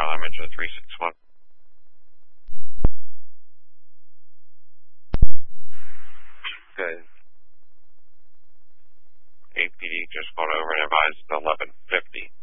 Carlisle Mention 361. Good. APD just called over and advised 11:50.